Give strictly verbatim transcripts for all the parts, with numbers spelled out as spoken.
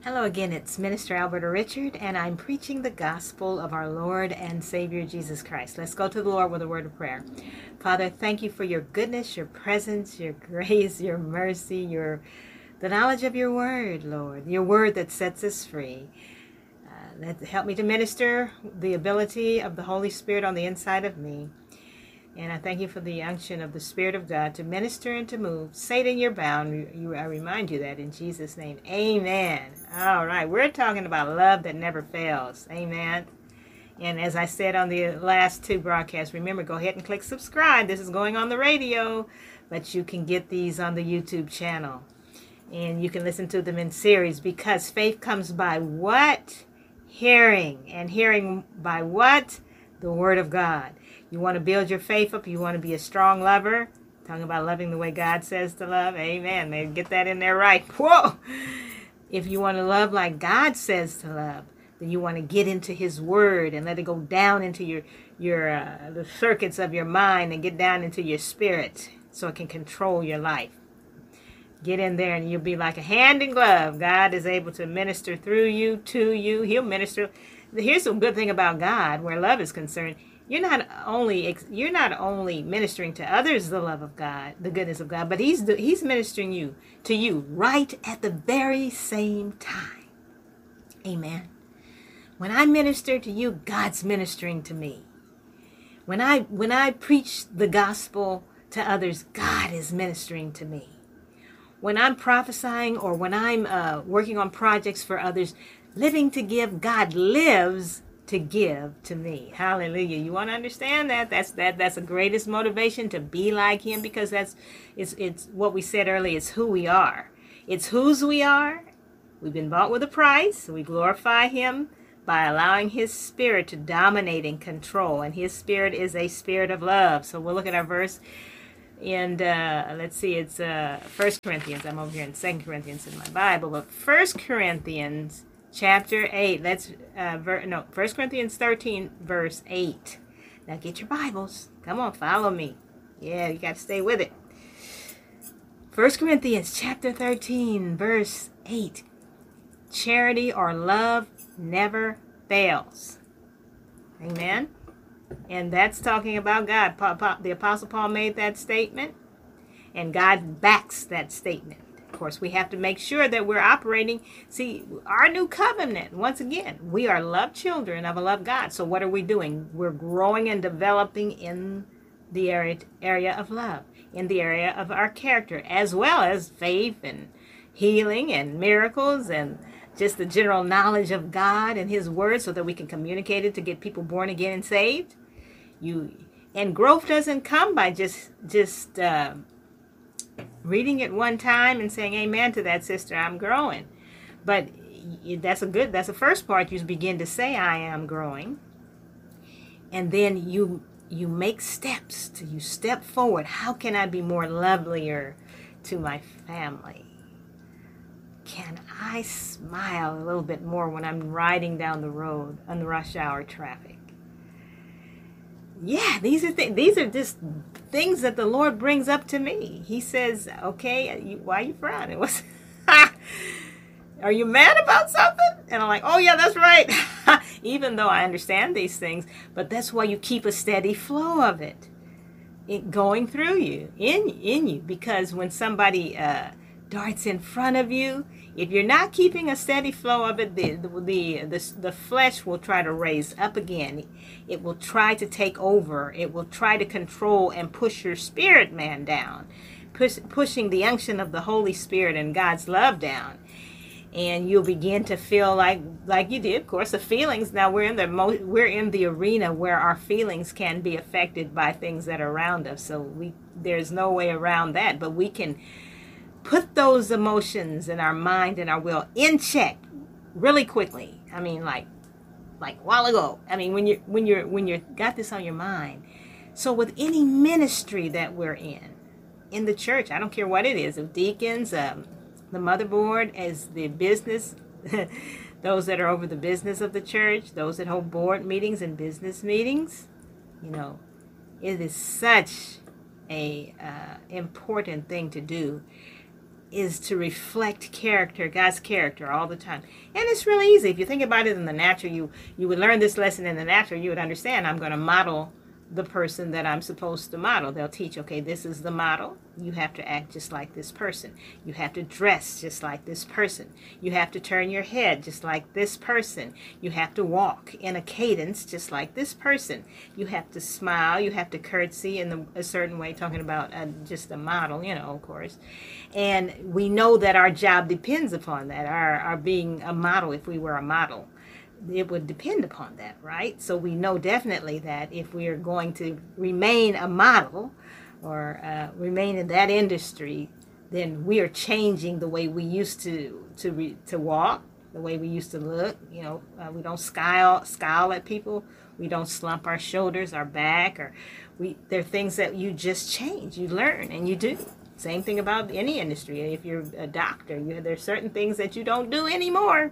Hello again, it's Minister Alberta Richard, and I'm preaching the gospel of our Lord and Savior Jesus Christ. Let's go to the Lord with a word of prayer. Father, thank you for your goodness, your presence, your grace, your mercy, your the knowledge of your word, Lord, your word that sets us free. Uh, that help me to minister the ability of the Holy Spirit on the inside of me. And I thank you for the unction of the Spirit of God to minister and to move. Satan, you're bound. You, you, I remind you that in Jesus' name. Amen. All right. We're talking about love that never fails. Amen. And as I said on the last two broadcasts, remember, go ahead and click subscribe. This is going on the radio, but you can get these on the YouTube channel. And you can listen to them in series, because faith comes by what? Hearing. And hearing by what? The Word of God. You want to build your faith up. You want to be a strong lover. Talking about loving the way God says to love. Amen. They get that in there right. Whoa. If you want to love like God says to love, then you want to get into His Word and let it go down into your your uh, the circuits of your mind and get down into your spirit so it can control your life. Get in there and you'll be like a hand in glove. God is able to minister through you, to you. He'll minister. Here's the good thing about God, where love is concerned. You're not only you're not only ministering to others the love of God, the goodness of God, but He's He's ministering you to you right at the very same time. Amen. When I minister to you, God's ministering to me. When I when I preach the gospel to others, God is ministering to me. When I'm prophesying or when I'm uh, working on projects for others, living to give, God lives to give to me. Hallelujah. You want to understand that? That's that that's the greatest motivation, to be like Him, because that's it's it's what we said earlier, it's who we are. It's whose we are. We've been bought with a price. We glorify Him by allowing His Spirit to dominate and control. And His Spirit is a spirit of love. So we'll look at our verse. And uh, let's see, it's uh, First Corinthians. I'm over here in Second Corinthians in my Bible. But First Corinthians chapter eight. Let's, uh, ver- no, First Corinthians thirteen, verse eight. Now get your Bibles. Come on, follow me. Yeah, you got to stay with it. First Corinthians chapter thirteen, verse eight. Charity or love never fails. Amen. And that's talking about God. Pa- pa- the Apostle Paul made that statement, and God backs that statement. Of course, we have to make sure that we're operating. See, our new covenant, once again, we are loved children of a loved God. So what are we doing? We're growing and developing in the area, area of love, in the area of our character, as well as faith and healing and miracles and just the general knowledge of God and His Word, so that we can communicate it to get people born again and saved. You and growth doesn't come by just just uh, reading it one time and saying amen to that, sister, I'm growing. But that's a good that's the first part. You begin to say I am growing, and then you you make steps to you step forward. How can I be more lovelier to my family? Can I smile a little bit more when I'm riding down the road on the rush hour traffic? Yeah, these are th- these are just things that the Lord brings up to me. He says, "Okay, you, why are you frowning? What's are you mad about something?" And I'm like, "Oh yeah, that's right." Even though I understand these things, but that's why you keep a steady flow of it, it going through you, in in you, because when somebody uh, darts in front of you, if you're not keeping a steady flow of it, the, the the the the flesh will try to raise up again. It will try to take over. It will try to control and push your spirit man down, push, pushing the unction of the Holy Spirit and God's love down. And you'll begin to feel like like you did, of course, the feelings. Now we're in the mo- we're in the arena where our feelings can be affected by things that are around us. So we there's no way around that. But we can put those emotions in our mind and our will in check really quickly. I mean, like like a while ago. I mean, when you when you're when you got this on your mind. So with any ministry that we're in, in the church, I don't care what it is, of deacons, um, the motherboard, as the business, those that are over the business of the church, those that hold board meetings and business meetings, you know, it is such a uh, important thing to do. is to reflect character, God's character all the time. And it's really easy. If you think about it in the natural, you, you would learn this lesson in the natural, you would understand I'm going to model the person that I'm supposed to model. They'll teach, okay, this is the model. You have to act just like this person. You have to dress just like this person. You have to turn your head just like this person. You have to walk in a cadence just like this person. You have to smile. You have to curtsy in the, a certain way, talking about uh, just a model, you know, of course. And we know that our job depends upon that, our, our being a model if we were a model. It would depend upon that, right? So we know definitely that if we are going to remain a model or uh, remain in that industry, then we are changing the way we used to to re, to walk, the way we used to look. You know, uh, we don't scowl scowl at people. We don't slump our shoulders, our back, or we. There are things that you just change, you learn, and you do. Same thing about any industry. If you're a doctor, you there's certain things that you don't do anymore.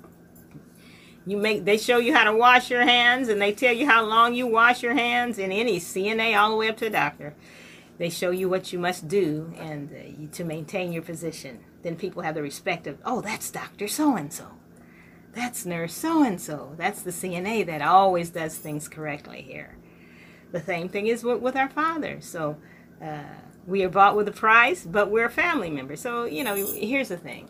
You make they show you how to wash your hands, and they tell you how long you wash your hands in any C N A all the way up to a doctor. They show you what you must do and uh, you, to maintain your position. Then people have the respect of, oh, that's Doctor So-and-so. That's Nurse So-and-so. That's the C N A that always does things correctly here. The same thing is with, with our Father. So uh, we are bought with a price, but we're family members. So, you know, here's the thing.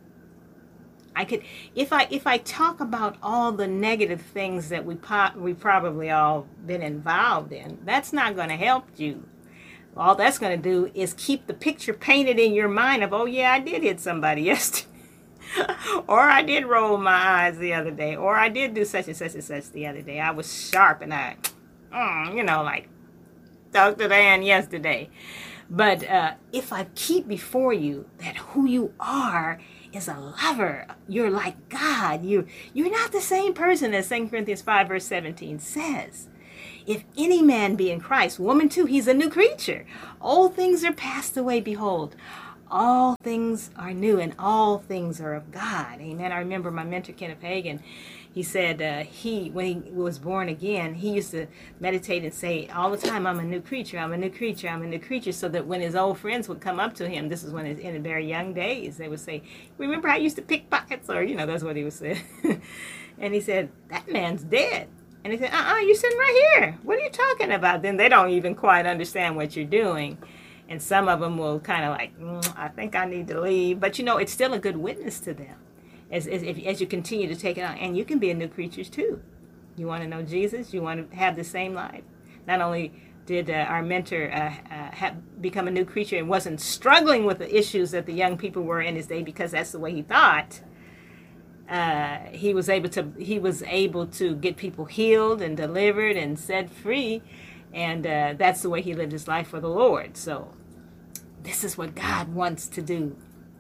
I could, if I if I talk about all the negative things that we po- we probably all been involved in, that's not going to help you. All that's going to do is keep the picture painted in your mind of, oh yeah, I did hit somebody yesterday, or I did roll my eyes the other day, or I did do such and such and such the other day. I was sharp and I, mm, you know, like Doctor Dan yesterday. But uh, if I keep before you that who you are is a lover, you're like God. You, you're not the same person as Second Corinthians five verse seventeen says. If any man be in Christ, woman too, he's a new creature. Old things are passed away, behold. All things are new and all things are of God. Amen. I remember my mentor, Kenneth Hagin, he said uh, he, when he was born again, he used to meditate and say all the time, I'm a new creature, I'm a new creature, I'm a new creature, so that when his old friends would come up to him, this is when his, in his very young days, they would say, remember how I used to pick pockets? Or, you know, that's what he would say. And he said, that man's dead. And he said, uh-uh, you're sitting right here. What are you talking about? Then they don't even quite understand what you're doing. And some of them will kind of like, mm, I think I need to leave. But, you know, it's still a good witness to them as, as, if, as you continue to take it on. And you can be a new creature, too. You want to know Jesus? You want to have the same life? Not only did uh, our mentor uh, uh, have become a new creature and wasn't struggling with the issues that the young people were in his day because that's the way he thought, uh, he was able to he was able to get people healed and delivered and set free. And uh, that's the way he lived his life for the Lord. So this is what God wants to do.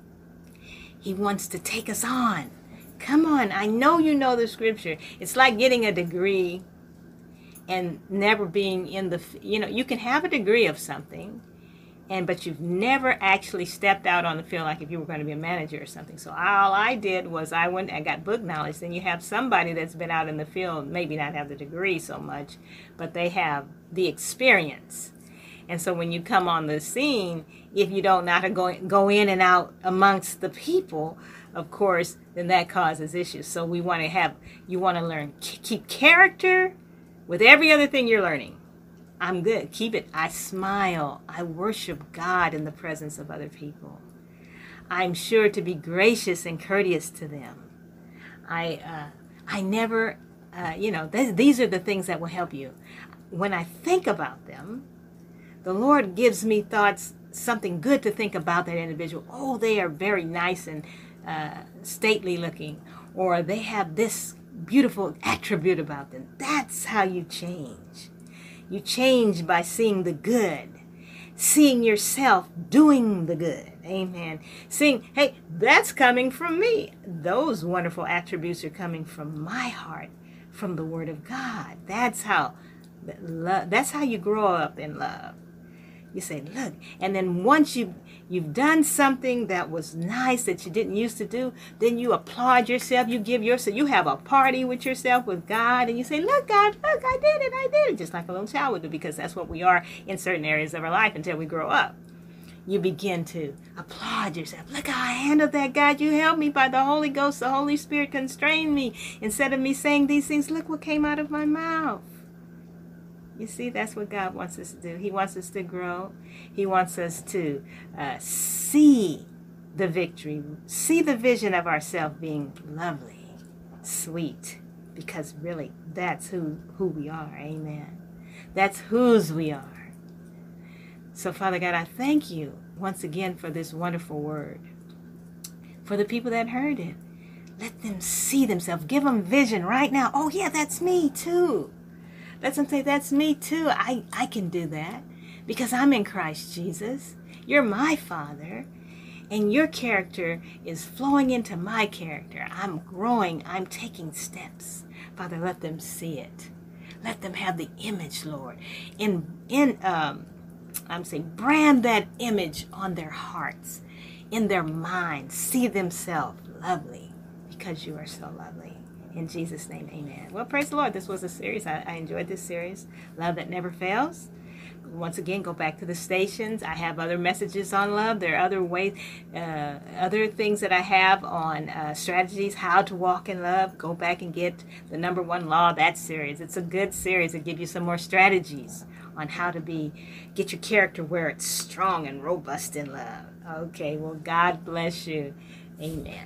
He wants to take us on. Come on. I know you know the scripture. It's like getting a degree and never being in the, you know, you can have a degree of something, and but you've never actually stepped out on the field like if you were going to be a manager or something. So all I did was I went and got book knowledge. Then you have somebody that's been out in the field, maybe not have the degree so much, but they have the experience. And so when you come on the scene, if you don't know how to go, go in and out amongst the people, of course, then that causes issues. So we want to have, you want to learn, keep character with every other thing you're learning. I'm good. Keep it. I smile. I worship God in the presence of other people. I'm sure to be gracious and courteous to them. I uh, I never, uh, you know, th- these are the things that will help you. When I think about them, the Lord gives me thoughts, something good to think about that individual. Oh, they are very nice and uh, stately looking, or they have this beautiful attribute about them. That's how you change. You change by seeing the good, seeing yourself doing the good. Amen. Seeing, hey, that's coming from me. Those wonderful attributes are coming from my heart, from the Word of God. That's how, that's how you grow up in love. You say, look, and then once you, you've done something that was nice that you didn't used to do, then you applaud yourself, you give yourself, you have a party with yourself, with God, and you say, look, God, look, I did it, I did it, just like a little child would do, because that's what we are in certain areas of our life until we grow up. you begin to applaud yourself. Look how I handled that, God. You helped me by the Holy Ghost. The Holy Spirit constrained me. Instead of me saying these things, look what came out of my mouth. You see, that's what God wants us to do. He wants us to grow. He wants us to uh, see the victory, see the vision of ourselves being lovely, sweet, because really that's who, who we are. Amen. That's whose we are. So, Father God, I thank you once again for this wonderful word. For the people that heard it, let them see themselves. Give them vision right now. Oh, yeah, that's me too. Let them say, that's me too. I, I can do that because I'm in Christ Jesus. You're my Father, and your character is flowing into my character. I'm growing. I'm taking steps. Father, let them see it. Let them have the image, Lord. In, in um, I'm saying, brand that image on their hearts, in their minds. See themselves lovely because you are so lovely. In Jesus' name, amen. Well, praise the Lord. This was a series. I, I enjoyed this series. Love that never fails. Once again, go back to the stations. I have other messages on love. There are other ways, uh, other things that I have on uh, strategies, how to walk in love. Go back and get the number one law, that series. It's a good series. It'll give you some more strategies on how to be, get your character where it's strong and robust in love. Okay, well, God bless you. Amen.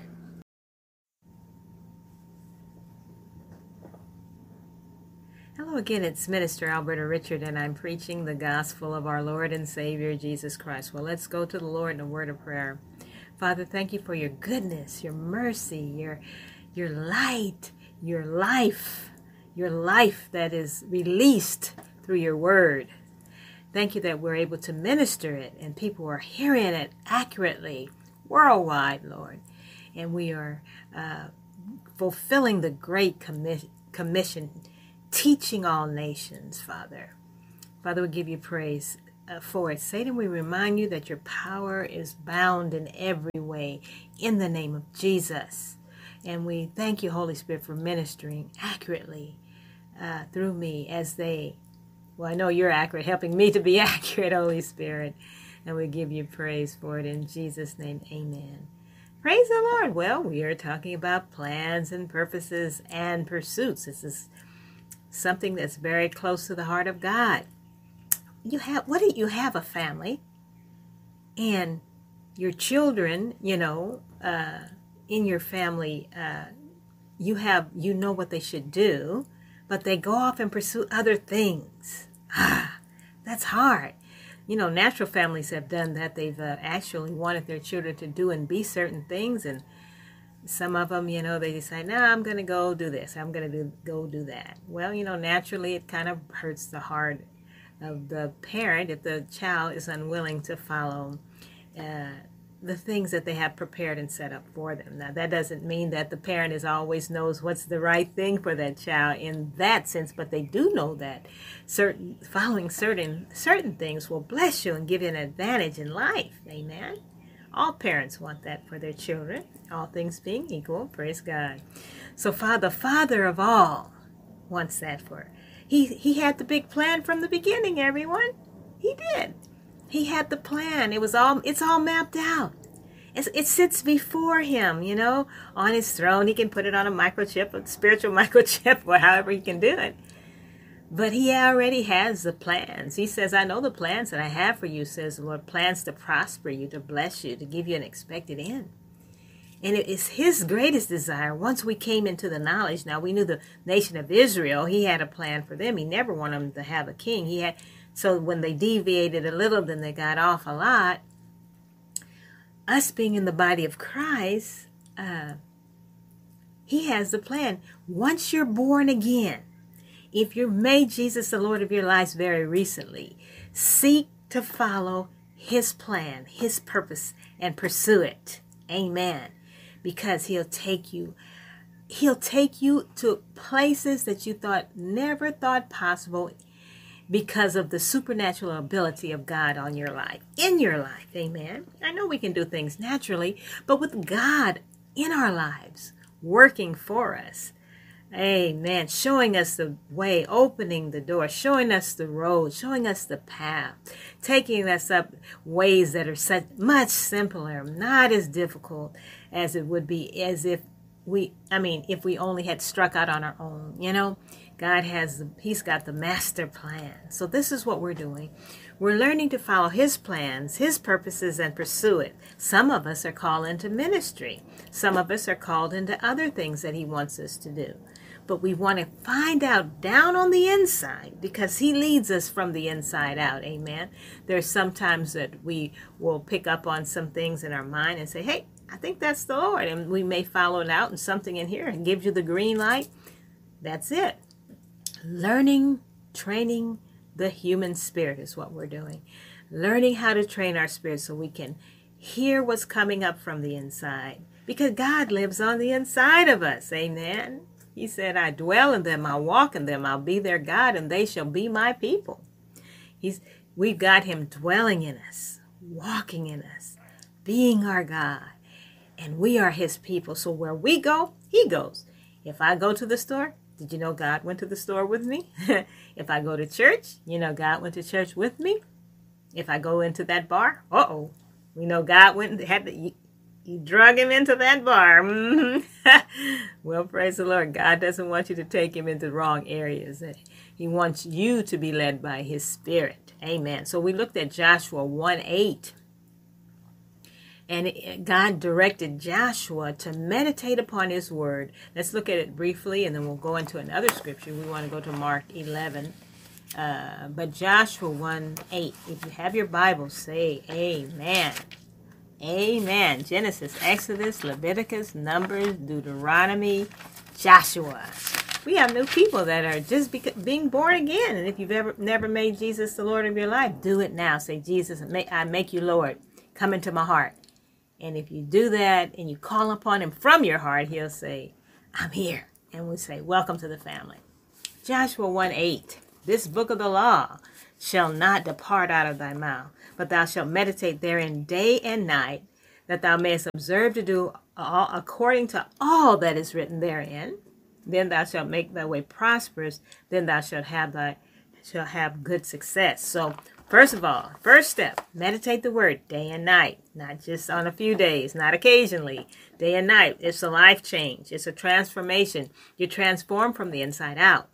Hello again, it's Minister Alberta Richard, and I'm preaching the gospel of our Lord and Savior, Jesus Christ. Well, let's go to the Lord in a word of prayer. Father, thank you for your goodness, your mercy, your, your light, your life, your life that is released through your word. Thank you that we're able to minister it, and people are hearing it accurately, worldwide, Lord. And we are uh, fulfilling the great commi- commission, teaching all nations, Father. Father, we give you praise uh, for it. Satan, we remind you that your power is bound in every way in the name of Jesus. And we thank you, Holy Spirit, for ministering accurately uh, through me as they, well, I know you're accurate, helping me to be accurate, Holy Spirit. And we give you praise for it in Jesus' name. Amen. Praise the Lord. Well, we are talking about plans and purposes and pursuits. This is something that's very close to the heart of God. You have, what do you have a family, and your children, you know, uh, in your family, uh, you have, you know what they should do, but they go off and pursue other things. Ah, that's hard. You know, natural families have done that. They've uh, actually wanted their children to do and be certain things, and some of them, you know, they decide, no, I'm going to go do this. I'm going to do go do that. Well, you know, naturally it kind of hurts the heart of the parent if the child is unwilling to follow uh, the things that they have prepared and set up for them. Now, that doesn't mean that the parent is always knows what's the right thing for that child in that sense, but they do know that certain following certain certain things will bless you and give you an advantage in life. Amen. All parents want that for their children, all things being equal, praise God. So Father, Father of all, wants that for he he had the big plan from the beginning, everyone. He did. He had the plan. It was all it's all mapped out. It's, it sits before him, you know, on his throne. He can put it on a microchip, a spiritual microchip, or however he can do it. But he already has the plans. He says, I know the plans that I have for you, says the Lord, plans to prosper you, to bless you, to give you an expected end. And it is his greatest desire. Once we came into the knowledge, now we knew the nation of Israel, he had a plan for them. He never wanted them to have a king. He had, so when they deviated a little, then they got off a lot. Us being in the body of Christ, uh, he has the plan. Once you're born again, if you've made Jesus the Lord of your lives very recently, seek to follow his plan, his purpose, and pursue it. Amen. Because he'll take you, he'll take you to places that you thought never thought possible because of the supernatural ability of God on your life, in your life. Amen. I know we can do things naturally, but with God in our lives, working for us, Amen. Showing us the way, opening the door, showing us the road, showing us the path, taking us up ways that are such much simpler, not as difficult as it would be as if we, I mean, if we only had struck out on our own. You know, God has, He's got the master plan. So this is what we're doing. We're learning to follow His plans, His purposes, and pursue it. Some of us are called into ministry. Some of us are called into other things that He wants us to do. But we want to find out down on the inside, because He leads us from the inside out. Amen. There's sometimes that we will pick up on some things in our mind and say, hey, I think that's the Lord. And we may follow it out, and something in here gives you the green light. That's it. Learning, training the human spirit is what we're doing. Learning how to train our spirit so we can hear what's coming up from the inside. Because God lives on the inside of us. Amen. He said, I dwell in them, I'll walk in them, I'll be their God, and they shall be my people. He's, we've got Him dwelling in us, walking in us, being our God, and we are His people. So where we go, He goes. If I go to the store, did you know God went to the store with me? If I go to church, you know God went to church with me. If I go into that bar, uh-oh, we know God went and had to... You drug him into that bar. Mm-hmm. Well, praise the Lord. God doesn't want you to take him into the wrong areas. He wants you to be led by His Spirit. Amen. So we looked at Joshua one eight. And God directed Joshua to meditate upon His word. Let's look at it briefly, and then we'll go into another scripture. We want to go to Mark eleven. Uh, but Joshua one eight. If you have your Bible, say amen. Amen. Genesis, Exodus, Leviticus, Numbers, Deuteronomy, Joshua. We have new people that are just beca- being born again. And if you've ever never made Jesus the Lord of your life, do it now. Say, Jesus, I make you Lord. Come into my heart. And if you do that and you call upon Him from your heart, He'll say, I'm here. And we say, welcome to the family. Joshua one eight. This book of the law shall not depart out of thy mouth, but thou shalt meditate therein day and night, that thou mayest observe to do all according to all that is written therein. Then thou shalt make thy way prosperous. Then thou shalt have thy shall have good success. So, first of all, first step, meditate the word day and night, not just on a few days, not occasionally. Day and night. It's a life change. It's a transformation. You're transformed from the inside out.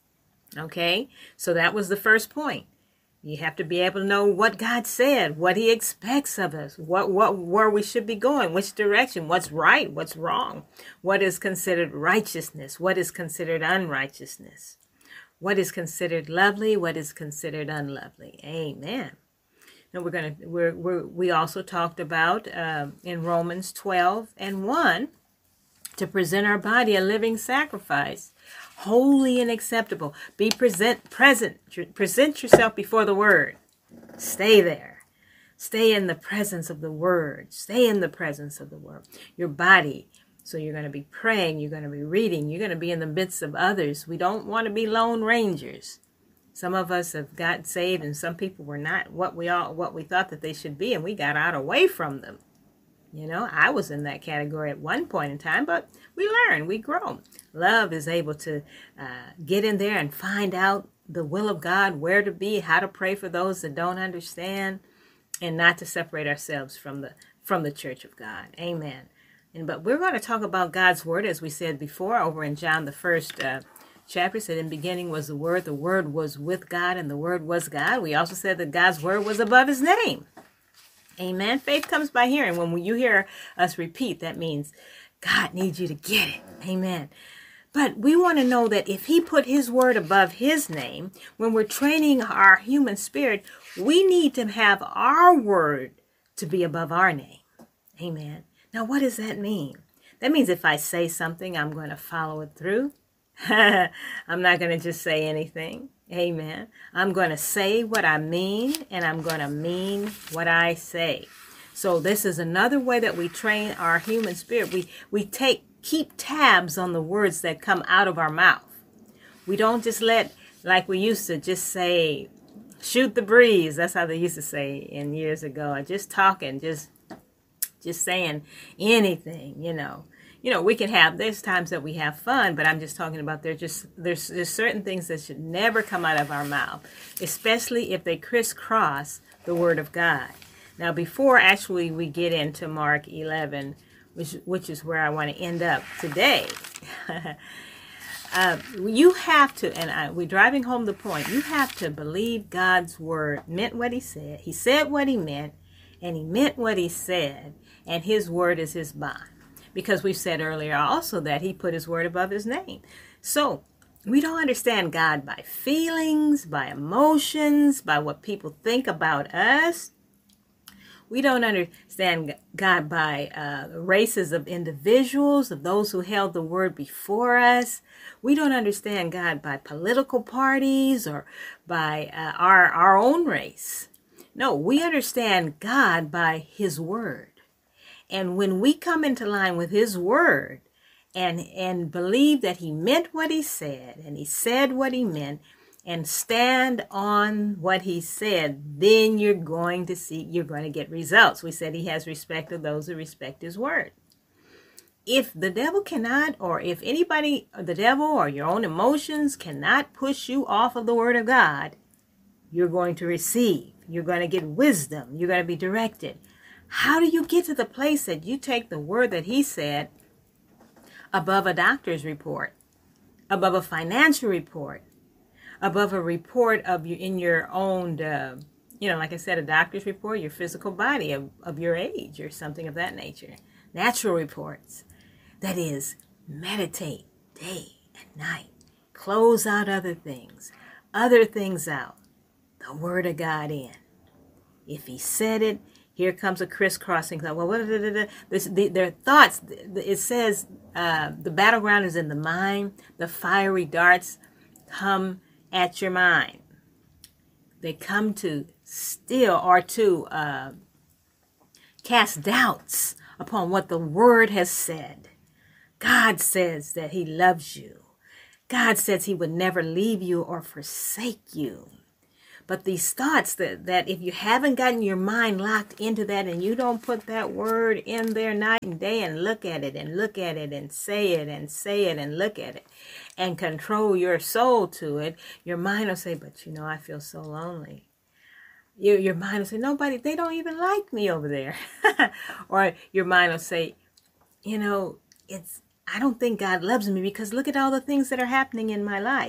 Okay? So that was the first point. You have to be able to know what God said, what He expects of us, what, what, where we should be going, which direction, what's right, what's wrong, what is considered righteousness, what is considered unrighteousness, what is considered lovely, what is considered unlovely. Amen. Now we're gonna we're, we're we also talked about uh, in Romans twelve and one to present our body a living sacrifice, holy and acceptable. Be present, present, present yourself before the Word. Stay there. Stay in the presence of the Word. Stay in the presence of the Word. Your body. So you're going to be praying. You're going to be reading. You're going to be in the midst of others. We don't want to be lone rangers. Some of us have got saved, and some people were not what we all what we thought that they should be, and we got out away from them. You know, I was in that category at one point in time, but we learn, we grow. Love is able to uh, get in there and find out the will of God, where to be, how to pray for those that don't understand, and not to separate ourselves from the from the church of God. Amen. And but we're going to talk about God's word, as we said before, over in John the first uh, chapter. Said in the beginning was the Word. The Word was with God, and the Word was God. We also said that God's word was above His name. Amen. Faith comes by hearing. When you hear us repeat, that means God needs you to get it. Amen. But we want to know that if He put His word above His name, when we're training our human spirit, we need to have our word to be above our name. Amen. Now, what does that mean? That means if I say something, I'm going to follow it through. I'm not going to just say anything. Amen. I'm going to say what I mean, and I'm going to mean what I say. So this is another way that we train our human spirit. We we take keep tabs on the words that come out of our mouth. We don't just let, like we used to, just say, shoot the breeze. That's how they used to say in years ago. Just talking, just just saying anything, you know. You know, we can have, there's times that we have fun, but I'm just talking about there's just, there's, there's certain things that should never come out of our mouth, especially if they crisscross the Word of God. Now, before actually we get into Mark eleven, which, which is where I want to end up today, uh, you have to, and I, we're driving home the point, you have to believe God's Word meant what He said. He said what He meant, and He meant what He said, and His Word is His bond. Because we said earlier also that He put His word above His name. So we don't understand God by feelings, by emotions, by what people think about us. We don't understand God by uh, races of individuals, of those who held the word before us. We don't understand God by political parties or by uh, our, our own race. No, we understand God by His word. And when we come into line with His word and, and believe that He meant what He said, and He said what He meant, and stand on what He said, then you're going to see, you're going to get results. We said He has respect of those who respect His word. If the devil cannot, or if anybody, the devil or your own emotions cannot push you off of the word of God, you're going to receive. You're going to get wisdom. You're going to be directed. How do you get to the place that you take the word that He said above a doctor's report, above a financial report, above a report of you in your own, uh, you know, like I said, a doctor's report, your physical body of, of your age or something of that nature, natural reports? That is, meditate day and night, close out other things, other things out, the word of God in. If He said it, here comes a crisscrossing. Well, what are the, this, the, their thoughts? It says uh, the battleground is in the mind. The fiery darts come at your mind. They come to steal or to uh, cast doubts upon what the Word has said. God says that He loves you. God says He would never leave you or forsake you. But these thoughts that, that if you haven't gotten your mind locked into that and you don't put that word in there night and day and look at it and look at it and say it and say it and look at it and control your soul to it, your mind will say, but you know, I feel so lonely. Your, your mind will say, nobody, they don't even like me over there. Or your mind will say, you know, it's, I don't think God loves me because look at all the things that are happening in my life.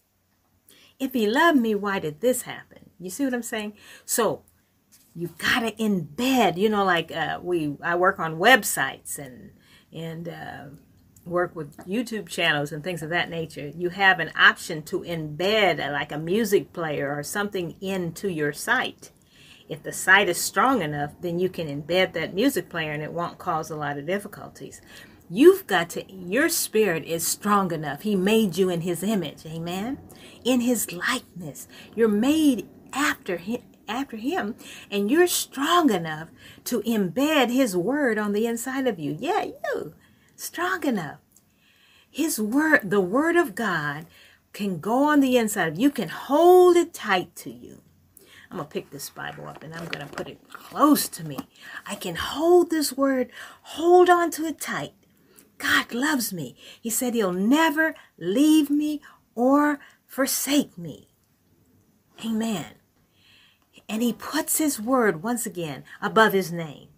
If He loved me, why did this happen? You see what I'm saying? So you gotta embed, you know, like uh, we, I work on websites and, and uh, work with YouTube channels and things of that nature. You have an option to embed uh, like a music player or something into your site. If the site is strong enough, then you can embed that music player and it won't cause a lot of difficulties. You've got to, your spirit is strong enough. He made you in His image, amen? In His likeness. You're made after Him, after Him, and you're strong enough to embed His word on the inside of you. Yeah, you, strong enough. His word, the word of God, can go on the inside of you. You can hold it tight to you. I'm going to pick this Bible up and I'm going to put it close to me. I can hold this word, hold on to it tight. God loves me. He said He'll never leave me or forsake me. Amen. And He puts His word, once again, above His name.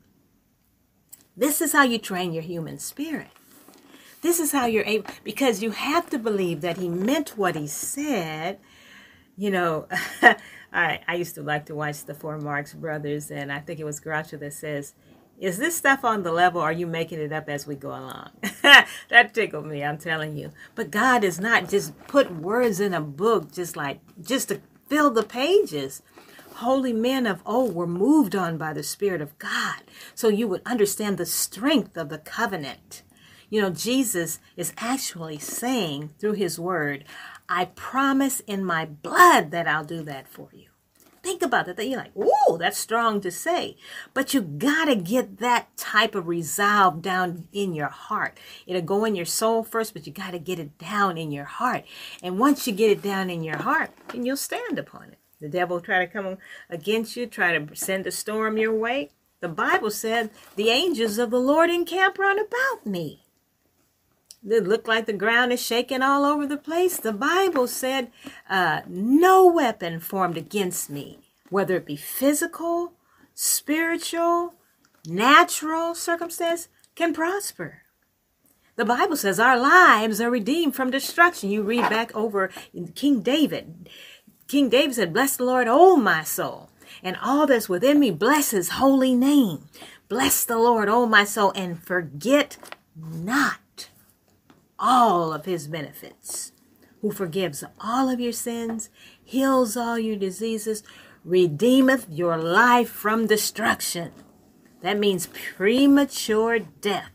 This is how you train your human spirit. This is how you're able, because you have to believe that He meant what He said. You know, I, I used to like to watch the Four Marx Brothers, and I think it was Groucho that says, is this stuff on the level, or are you making it up as we go along? That tickled me, I'm telling you. But God does not just put words in a book just like, just to fill the pages. Holy men of old were moved on by the Spirit of God, so you would understand the strength of the covenant. You know, Jesus is actually saying through His word, I promise in my blood that I'll do that for you. Think about that. You're like, ooh, that's strong to say. But you got to get that type of resolve down in your heart. It'll go in your soul first, but you got to get it down in your heart. And once you get it down in your heart, then you'll stand upon it. The devil will try to come against you, try to send a storm your way. The Bible said the angels of the Lord encamp round about me. It looked like the ground is shaking all over the place. The Bible said uh, no weapon formed against me, whether it be physical, spiritual, natural circumstance, can prosper. The Bible says our lives are redeemed from destruction. You read back over King David. King David said, bless the Lord, O my soul, and all that's within me, bless his holy name. Bless the Lord, O my soul, and forget not all of his benefits, who forgives all of your sins, heals all your diseases, redeemeth your life from destruction. That means premature death.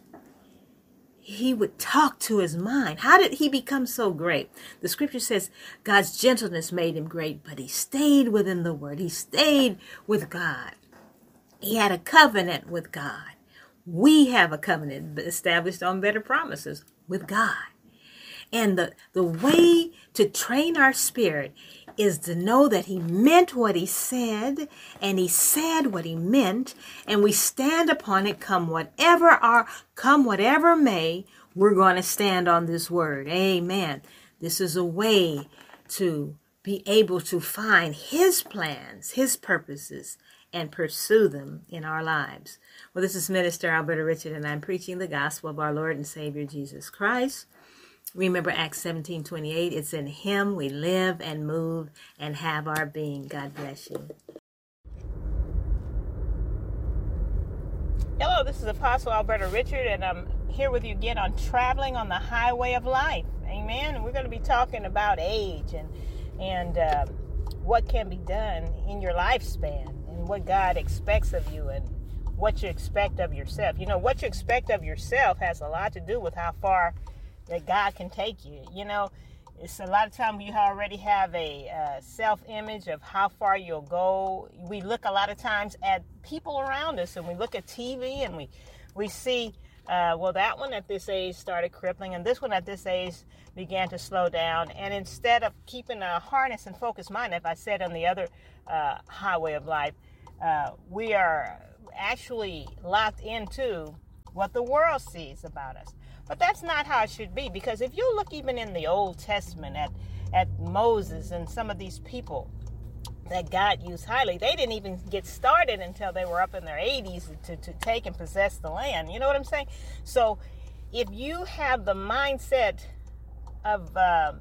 He would talk to his mind. How did he become so great? The scripture says God's gentleness made him great, but he stayed within the word. He stayed with God. He had a covenant with God. We have a covenant established on better promises with God. And the, the way to train our spirit is to know that he meant what he said, and he said what he meant, and we stand upon it come whatever our, come whatever may, we're going to stand on this word. Amen. This is a way to be able to find his plans, his purposes, and pursue them in our lives. Well, this is Minister Alberta Richard, and I'm preaching the gospel of our Lord and Savior Jesus Christ. Remember Acts seventeen twenty-eight. It's in him we live and move and have our being. God bless you. Hello, this is Apostle Alberta Richard, and I'm here with you again on Traveling on the Highway of Life. Amen. And we're going to be talking about age and and uh, what can be done in your lifespan and what God expects of you and what you expect of yourself. You know, what you expect of yourself has a lot to do with how far that God can take you. You know, it's a lot of time you already have a uh, self-image of how far you'll go. We look a lot of times at people around us, and we look at T V, and we we see, uh, well, that one at this age started crippling, and this one at this age began to slow down. And instead of keeping a harness and focused mind, as I said on the other uh, highway of life, uh, we are actually locked into what the world sees about us. But that's not how it should be, because if you look even in the Old Testament at, at Moses and some of these people that God used highly, they didn't even get started until they were up in their eighties to, to take and possess the land. You know what I'm saying? So if you have the mindset of, uh,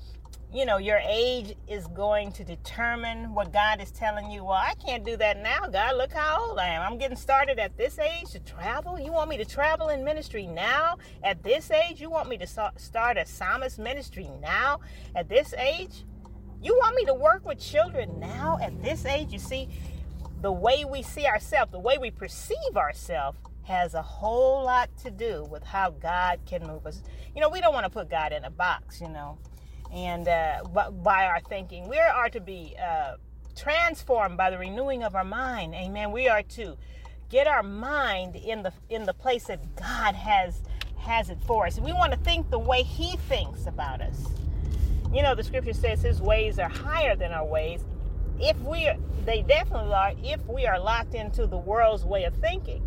you know, your age is going to determine what God is telling you. Well, I can't do that now, God. Look how old I am. I'm getting started at this age to travel. You want me to travel in ministry now at this age? You want me to start a psalmist ministry now at this age? You want me to work with children now at this age? You see, the way we see ourselves, the way we perceive ourselves has a whole lot to do with how God can move us. You know, we don't want to put God in a box, you know. And uh, by our thinking, we are to be uh, transformed by the renewing of our mind. Amen. We are to get our mind in the in the place that God has has it for us. We want to think the way He thinks about us. You know, the Scripture says His ways are higher than our ways. If we, are, they definitely are. If we are locked into the world's way of thinking,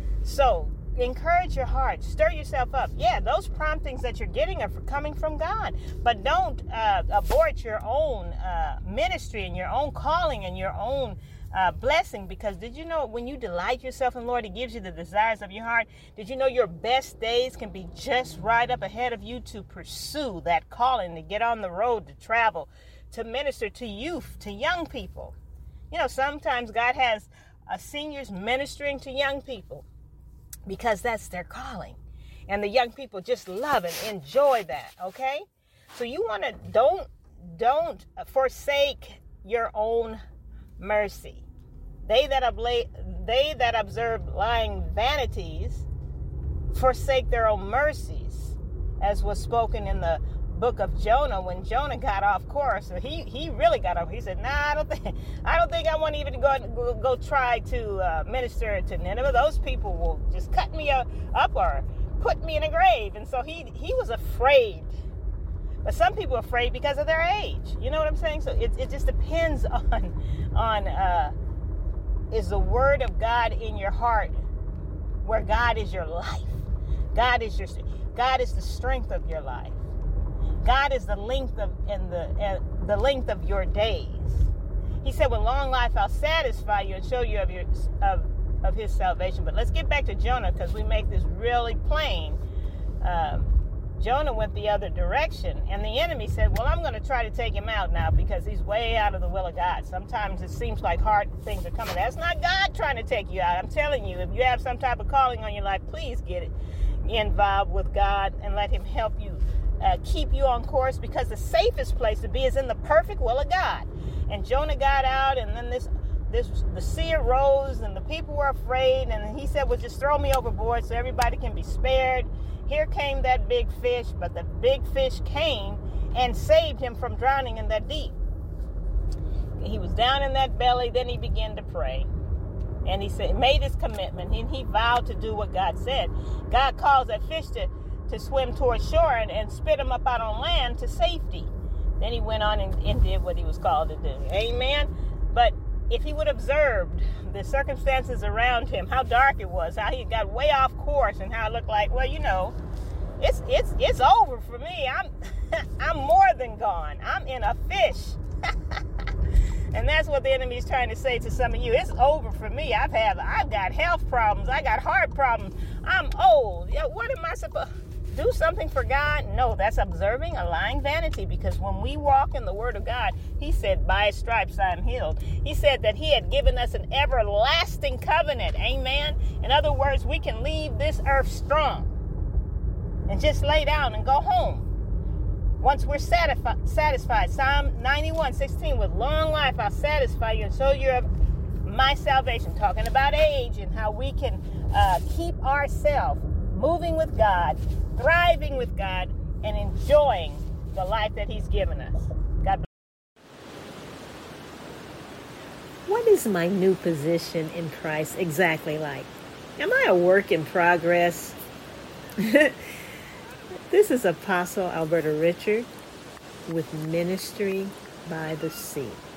so. Encourage your heart. Stir yourself up. Yeah, those promptings that you're getting are coming from God. But don't uh, abort your own uh, ministry and your own calling and your own uh, blessing. Because did you know when you delight yourself in the Lord, He gives you the desires of your heart? Did you know your best days can be just right up ahead of you to pursue that calling, to get on the road, to travel, to minister to youth, to young people? You know, sometimes God has uh, seniors ministering to young people, because that's their calling. And the young people just love and enjoy that, okay? So you want to, don't, don't forsake your own mercy. They that, obla- they that observe lying vanities forsake their own mercies, as was spoken in the book of Jonah, when Jonah got off course. So he he really got off. He said, "Nah, I don't think I don't think I want to even go go, go try to uh, minister to Nineveh. Those people will just cut me up, up or put me in a grave." And so he he was afraid. But some people are afraid because of their age. You know what I'm saying? So it it just depends on on uh, is the word of God in your heart, where God is your life. God is your God is the strength of your life. God is the length of and the uh, the length of your days. He said, "With long life I'll satisfy you and show you of your of of His salvation." But let's get back to Jonah, because we make this really plain. Um, Jonah went the other direction, and the enemy said, "Well, I'm going to try to take him out now because he's way out of the will of God." Sometimes it seems like hard things are coming. That's not God trying to take you out. I'm telling you, if you have some type of calling on your life, please get it involved with God and let Him help you uh, keep you on course, because the safest place to be is in the perfect will of God. And Jonah got out, and then this this the sea arose, and the people were afraid, and he said, "Well, just throw me overboard so everybody can be spared." Here came that big fish, but the big fish came and saved him from drowning in that deep. He was down in that belly, then he began to pray. And he said, made his commitment, and he vowed to do what God said. God calls that fish to, to swim towards shore and, and spit him up out on land to safety. Then he went on and, and did what he was called to do. Amen? But if he would have observed the circumstances around him, how dark it was, how he got way off course, and how it looked like, well, you know, it's it's it's over for me. I'm I'm more than gone. I'm in a fish. And that's what the enemy is trying to say to some of you. It's over for me. I've had I've got health problems. I got heart problems. I'm old. Yeah, what am I supposed to do? Something for God? No, that's observing a lying vanity, because when we walk in the word of God, He said, by His stripes I am healed. He said that He had given us an everlasting covenant. Amen. In other words, we can leave this earth strong and just lay down and go home once we're satisfi- satisfied. Psalm ninety-one sixteen, with long life I'll satisfy you and show you of my salvation. Talking about age and how we can uh, keep ourselves moving with God, thriving with God, and enjoying the life that He's given us. God bless. What is my new position in Christ exactly like? Am I a work in progress? This is Apostle Alberta Richard with Ministry by the Sea.